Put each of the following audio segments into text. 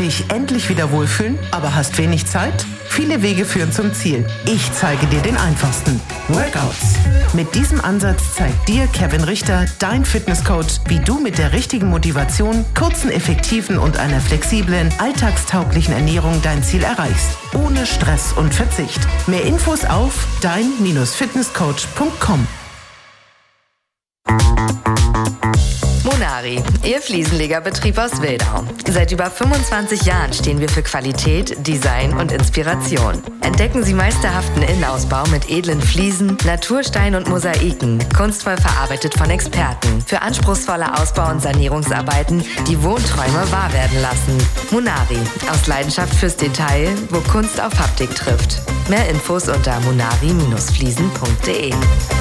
Dich endlich wieder wohlfühlen, aber hast wenig Zeit? Viele Wege führen zum Ziel. Ich zeige dir den einfachsten. Workouts. Mit diesem Ansatz zeigt dir Kevin Richter, dein Fitnesscoach, wie du mit der richtigen Motivation, kurzen, effektiven und einer flexiblen, alltagstauglichen Ernährung dein Ziel erreichst. Ohne Stress und Verzicht. Mehr Infos auf dein-fitnesscoach.com. Munari, Ihr Fliesenlegerbetrieb aus Wildau. Seit über 25 Jahren stehen wir für Qualität, Design und Inspiration. Entdecken Sie meisterhaften Innenausbau mit edlen Fliesen, Naturstein und Mosaiken, kunstvoll verarbeitet von Experten. Für anspruchsvolle Ausbau- und Sanierungsarbeiten, die Wohnträume wahr werden lassen. Munari, aus Leidenschaft fürs Detail, wo Kunst auf Haptik trifft. Mehr Infos unter munari-fliesen.de.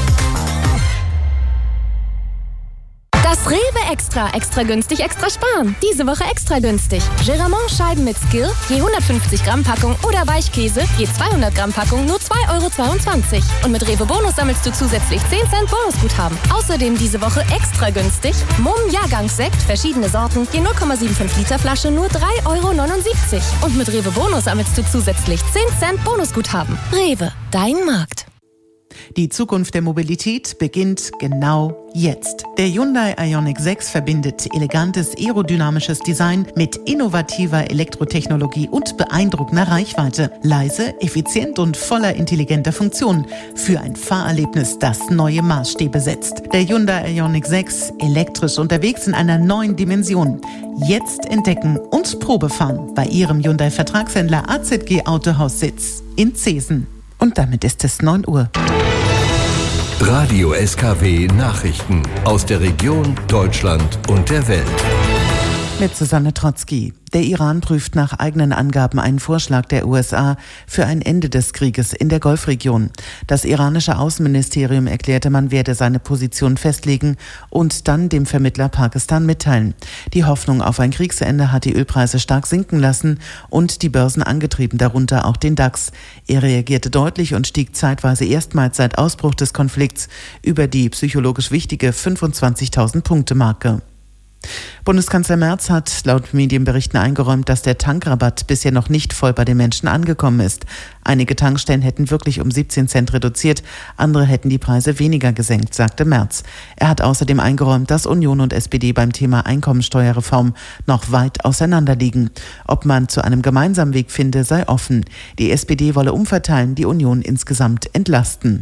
Das Rewe Extra günstig, extra sparen. Diese Woche extra günstig. Geramont-Scheiben mit Skill, je 150 Gramm Packung oder Weichkäse, je 200 Gramm Packung, nur 2,22 €. Und mit Rewe Bonus sammelst du zusätzlich 10 Cent Bonusguthaben. Außerdem diese Woche extra günstig. Mumm Jahrgangssekt, verschiedene Sorten, je 0,75 Liter Flasche, nur 3,79 €. Und mit Rewe Bonus sammelst du zusätzlich 10 Cent Bonusguthaben. Rewe, dein Markt. Die Zukunft der Mobilität beginnt genau jetzt. Der Hyundai Ioniq 6 verbindet elegantes aerodynamisches Design mit innovativer Elektrotechnologie und beeindruckender Reichweite. Leise, effizient und voller intelligenter Funktionen für ein Fahrerlebnis, das neue Maßstäbe setzt. Der Hyundai Ioniq 6, elektrisch unterwegs in einer neuen Dimension. Jetzt entdecken und Probefahren bei Ihrem Hyundai-Vertragshändler AZG Autohaussitz in Zesen. Und damit ist es 9 Uhr. Radio SKW Nachrichten aus der Region, Deutschland und der Welt. Mit Susanne Trotzki. Der Iran prüft nach eigenen Angaben einen Vorschlag der USA für ein Ende des Krieges in der Golfregion. Das iranische Außenministerium erklärte, man werde seine Position festlegen und dann dem Vermittler Pakistan mitteilen. Die Hoffnung auf ein Kriegsende hat die Ölpreise stark sinken lassen und die Börsen angetrieben, darunter auch den DAX. Er reagierte deutlich und stieg zeitweise erstmals seit Ausbruch des Konflikts über die psychologisch wichtige 25.000-Punkte-Marke. Bundeskanzler Merz hat laut Medienberichten eingeräumt, dass der Tankrabatt bisher noch nicht voll bei den Menschen angekommen ist. Einige Tankstellen hätten wirklich um 17 Cent reduziert, andere hätten die Preise weniger gesenkt, sagte Merz. Er hat außerdem eingeräumt, dass Union und SPD beim Thema Einkommensteuerreform noch weit auseinanderliegen. Ob man zu einem gemeinsamen Weg finde, sei offen. Die SPD wolle umverteilen, die Union insgesamt entlasten.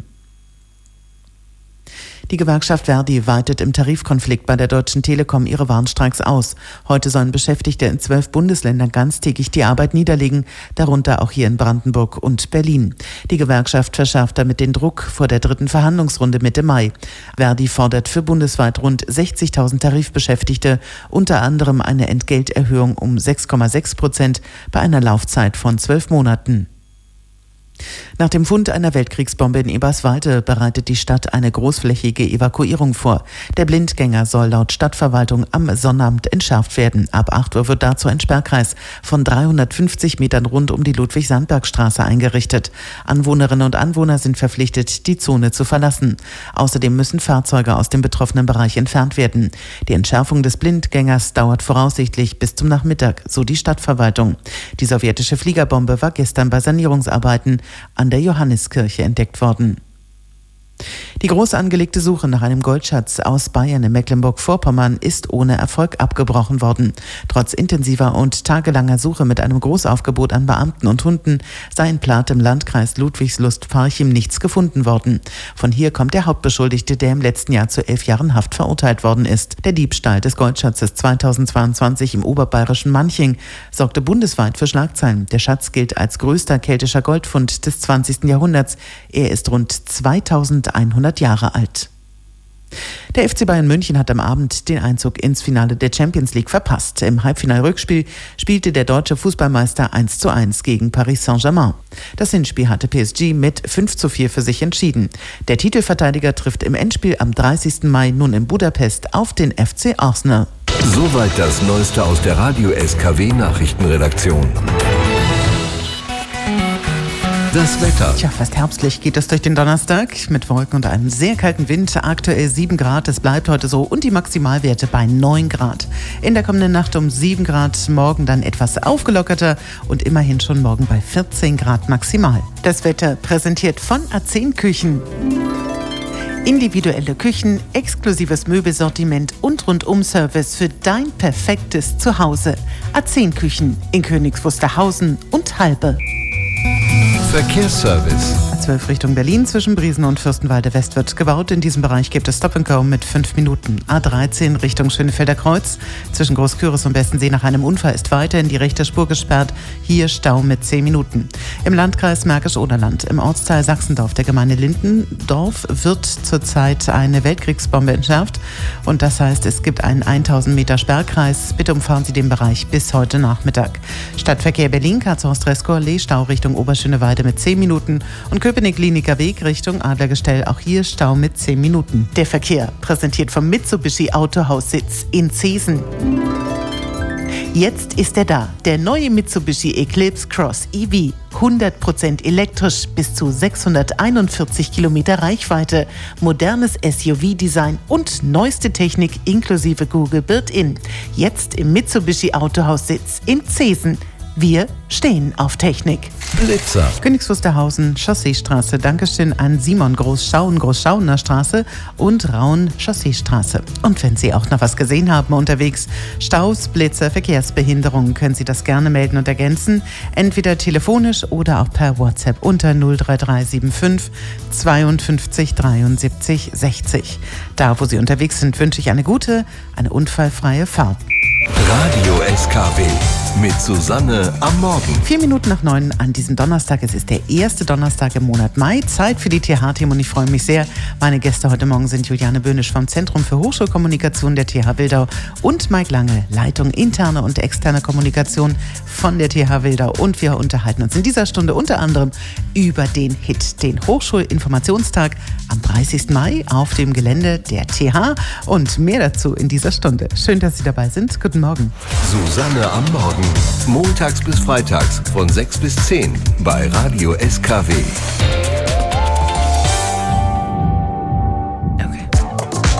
Die Gewerkschaft Verdi weitet im Tarifkonflikt bei der Deutschen Telekom ihre Warnstreiks aus. Heute sollen Beschäftigte in 12 Bundesländern ganztägig die Arbeit niederlegen, darunter auch hier in Brandenburg und Berlin. Die Gewerkschaft verschärft damit den Druck vor der 3. Verhandlungsrunde Mitte Mai. Verdi fordert für bundesweit rund 60.000 Tarifbeschäftigte unter anderem eine Entgelterhöhung um 6,6% bei einer Laufzeit von 12 Monaten. Nach dem Fund einer Weltkriegsbombe in Eberswalde bereitet die Stadt eine großflächige Evakuierung vor. Der Blindgänger soll laut Stadtverwaltung am Sonnabend entschärft werden. Ab 8 Uhr wird dazu ein Sperrkreis von 350 Metern rund um die Ludwig-Sandberg-Straße eingerichtet. Anwohnerinnen und Anwohner sind verpflichtet, die Zone zu verlassen. Außerdem müssen Fahrzeuge aus dem betroffenen Bereich entfernt werden. Die Entschärfung des Blindgängers dauert voraussichtlich bis zum Nachmittag, so die Stadtverwaltung. Die sowjetische Fliegerbombe war gestern bei Sanierungsarbeiten an der Johanniskirche entdeckt worden. Die groß angelegte Suche nach einem Goldschatz aus Bayern in Mecklenburg-Vorpommern ist ohne Erfolg abgebrochen worden. Trotz intensiver und tagelanger Suche mit einem Großaufgebot an Beamten und Hunden sei in Plath im Landkreis Ludwigslust-Parchim nichts gefunden worden. Von hier kommt der Hauptbeschuldigte, der im letzten Jahr zu 11 Jahren Haft verurteilt worden ist. Der Diebstahl des Goldschatzes 2022 im oberbayerischen Manching sorgte bundesweit für Schlagzeilen. Der Schatz gilt als größter keltischer Goldfund des 20. Jahrhunderts. Er ist rund 2100 Jahre alt. Der FC Bayern München hat am Abend den Einzug ins Finale der Champions League verpasst. Im Halbfinal-Rückspiel spielte der deutsche Fußballmeister 1:1 gegen Paris Saint-Germain. Das Hinspiel hatte PSG mit 5:4 für sich entschieden. Der Titelverteidiger trifft im Endspiel am 30. Mai nun in Budapest auf den FC Arsenal. Soweit das Neueste aus der Radio SKW Nachrichtenredaktion. Das Wetter. Tja, fast herbstlich geht es durch den Donnerstag mit Wolken und einem sehr kalten Wind. Aktuell 7 Grad, es bleibt heute so und die Maximalwerte bei 9 Grad. In der kommenden Nacht um 7 Grad, morgen dann etwas aufgelockerter und immerhin schon morgen bei 14 Grad maximal. Das Wetter präsentiert von A10 Küchen. Individuelle Küchen, exklusives Möbelsortiment und Rundum-Service für dein perfektes Zuhause. A10 Küchen in Königs Wusterhausen und Halbe. Verkehrsservice. A12 Richtung Berlin zwischen Briesen und Fürstenwalde West wird gebaut. In diesem Bereich gibt es Stop-and-Go mit 5 Minuten. A13 Richtung Schönefelder Kreuz zwischen Großküritz und Bestensee nach einem Unfall ist weiterhin die rechte Spur gesperrt. Hier Stau mit 10 Minuten. Im Landkreis Märkisch-Oderland, im Ortsteil Sachsendorf der Gemeinde Lindendorf wird zurzeit eine Weltkriegsbombe entschärft. Und das heißt, es gibt einen 1000 Meter Sperrkreis. Bitte umfahren Sie den Bereich bis heute Nachmittag. Stadtverkehr Berlin, Katzhorst-Reskow-Allee, Stau Richtung Oberschöneweide mit 10 Minuten und Köpenick-Kliniker Weg Richtung Adlergestell, auch hier Stau mit 10 Minuten. Der Verkehr präsentiert vom Mitsubishi Autohaussitz in Zeesen. Jetzt ist er da, der neue Mitsubishi Eclipse Cross EV. 100% elektrisch, bis zu 641 Kilometer Reichweite, modernes SUV-Design und neueste Technik inklusive Google Built-in. Jetzt im Mitsubishi Autohaussitz in Zeesen. Wir stehen auf Technik. Blitzer. Königs Wusterhausen, Chausseestraße. Dankeschön an Simon Großschauener Straße und Raun Chausseestraße. Und wenn Sie auch noch was gesehen haben unterwegs, Staus, Blitzer, Verkehrsbehinderungen, können Sie das gerne melden und ergänzen. Entweder telefonisch oder auch per WhatsApp unter 03375 52 73 60. Da, wo Sie unterwegs sind, wünsche ich eine gute, eine unfallfreie Fahrt. Radio SKW mit Susanne am Morgen. 4 Minuten nach 9 an diesem Donnerstag. Es ist der erste Donnerstag im Monat Mai. Zeit für die TH-Themen und ich freue mich sehr. Meine Gäste heute Morgen sind Juliane Böhnisch vom Zentrum für Hochschulkommunikation der TH Wildau und Mike Lange, Leitung interne und externe Kommunikation von der TH Wildau. Und wir unterhalten uns in dieser Stunde unter anderem über den HIT, den Hochschulinformationstag am 30. Mai auf dem Gelände der TH. Und mehr dazu in dieser Stunde. Schön, dass Sie dabei sind. Guten Morgen. Susanne am Morgen. Montags bis freitags von 6 bis 10 bei Radio SKW.